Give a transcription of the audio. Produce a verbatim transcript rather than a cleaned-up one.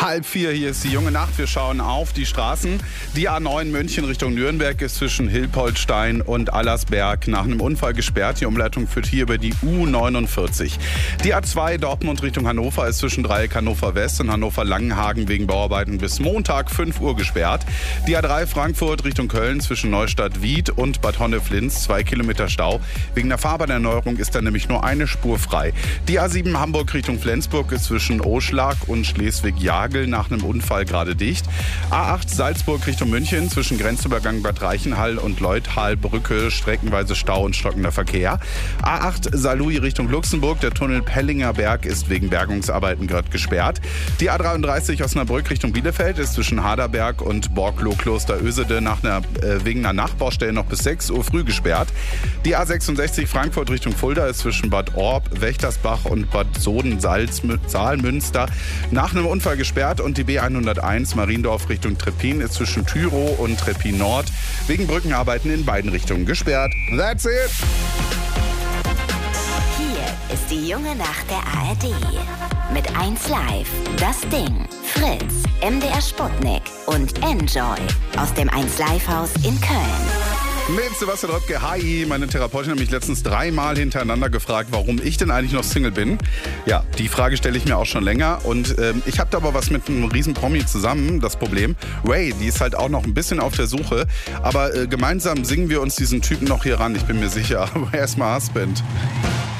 Halb vier, hier ist die junge Nacht. Wir schauen auf die Straßen. Die A neun München Richtung Nürnberg ist zwischen Hilpoltstein und Allersberg nach einem Unfall gesperrt. Die Umleitung führt hier über die U neunundvierzig. Die A zwei Dortmund Richtung Hannover ist zwischen Dreieck Hannover West und Hannover Langenhagen wegen Bauarbeiten bis Montag fünf Uhr gesperrt. Die A drei Frankfurt Richtung Köln zwischen Neustadt-Wied und Bad Honneflins zwei Kilometer Stau. Wegen der Fahrbahnerneuerung ist da nämlich nur eine Spur frei. Die A sieben Hamburg Richtung Flensburg ist zwischen Oschlag und Schleswig-Jagel nach einem Unfall gerade dicht. A acht Salzburg Richtung München zwischen Grenzübergang Bad Reichenhall und Leuthalbrücke streckenweise Stau und stockender Verkehr. A acht Saarlouis Richtung Luxemburg. Der Tunnel Pellinger Berg ist wegen Bergungsarbeiten gerade gesperrt. Die A dreiunddreißig Osnabrück Richtung Bielefeld ist zwischen Haderberg und Borkloh-Kloster Ösede nach einer, äh, wegen einer Nachbaustelle noch bis sechs Uhr früh gesperrt. Die A sechsundsechzig Frankfurt Richtung Fulda ist zwischen Bad Orb, Wächtersbach und Bad Soden-Saalmünster nach einem Unfall gesperrt. Und die B hunderteins Mariendorf Richtung Treppin ist zwischen Tyrow und Treppin Nord wegen Brückenarbeiten in beiden Richtungen gesperrt. That's it! Hier ist die junge Nacht der A R D. Mit eins Live, Das Ding, Fritz, M D R Sputnik und Enjoy aus dem eins Live Haus in Köln. Mit Sebastian Röpke, hi. Meine Therapeutin hat mich letztens dreimal hintereinander gefragt, warum ich denn eigentlich noch Single bin. Ja, die Frage stelle ich mir auch schon länger. Und ähm, ich habe da aber was mit einem riesen Promi zusammen, das Problem. Ray, die ist halt auch noch ein bisschen auf der Suche. Aber äh, gemeinsam singen wir uns diesen Typen noch hier ran, ich bin mir sicher. Aber erstmal Husband.